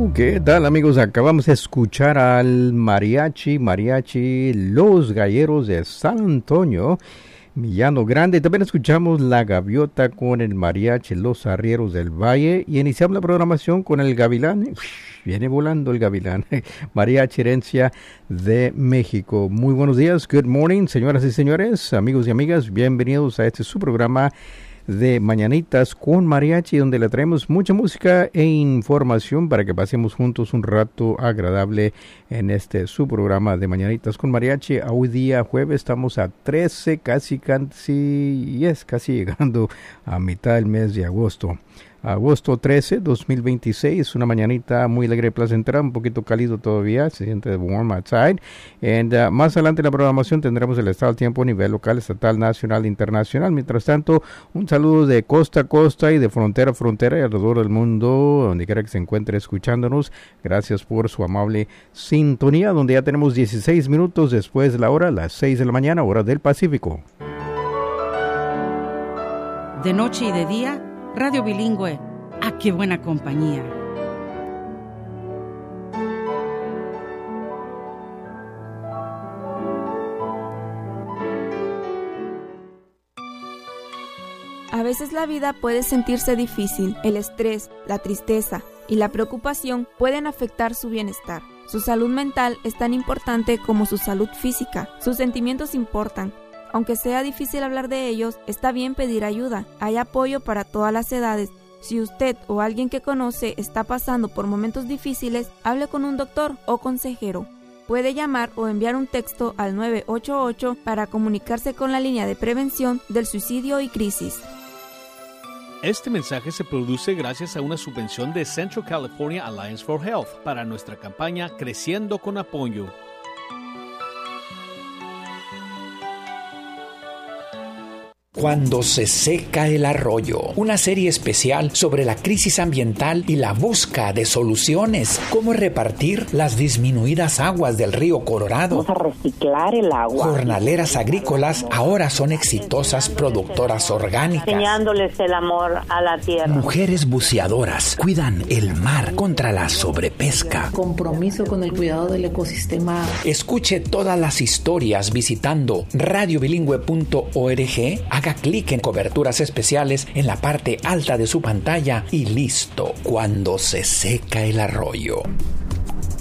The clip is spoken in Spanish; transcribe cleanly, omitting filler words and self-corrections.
¿Qué tal, amigos? Acabamos de escuchar al mariachi Los Galleros de San Antonio, Llano Grande. También escuchamos La Gaviota con el mariachi Los Arrieros del Valle y iniciamos la programación con el Gavilán. Viene volando el Gavilán, mariachi Herencia de México. Muy buenos días, good morning, señoras y señores, amigos y amigas. Bienvenidos a este su programa de Mañanitas con Mariachi, donde le traemos mucha música e información para que pasemos juntos un rato agradable en este su programa de Mañanitas con Mariachi. Hoy día jueves estamos a 13, casi llegando a mitad del mes de agosto. Agosto 13, 2026, una mañanita muy alegre y placentera, un poquito cálido todavía, se siente warm outside. Más adelante en la programación tendremos el estado del tiempo a nivel local, estatal, nacional e internacional. Mientras tanto, un saludo de costa a costa y de frontera a frontera y alrededor del mundo, donde quiera que se encuentre escuchándonos. Gracias por su amable sintonía, donde ya tenemos 16 minutos después de la hora, las 6 de la mañana, hora del Pacífico. De noche y de día, Radio Bilingüe, ¡ah, qué buena compañía! A veces la vida puede sentirse difícil. El estrés, la tristeza y la preocupación pueden afectar su bienestar. Su salud mental es tan importante como su salud física. Sus sentimientos importan. Aunque sea difícil hablar de ellos, está bien pedir ayuda. Hay apoyo para todas las edades. Si usted o alguien que conoce está pasando por momentos difíciles, hable con un doctor o consejero. Puede llamar o enviar un texto al 988 para comunicarse con la línea de prevención del suicidio y crisis. Este mensaje se produce gracias a una subvención de Central California Alliance for Health para nuestra campaña Creciendo con Apoyo. Cuando se seca el arroyo, una serie especial sobre la crisis ambiental y la búsqueda de soluciones. Cómo repartir las disminuidas aguas del río Colorado. Vamos a reciclar el agua. Jornaleras agrícolas ahora son exitosas productoras orgánicas. Enseñándoles el amor a la tierra. Mujeres buceadoras cuidan el mar contra la sobrepesca. Compromiso con el cuidado del ecosistema. Escuche todas las historias visitando radiobilingüe.org. Haga clic en coberturas especiales en la parte alta de su pantalla y listo. Cuando se seca el arroyo.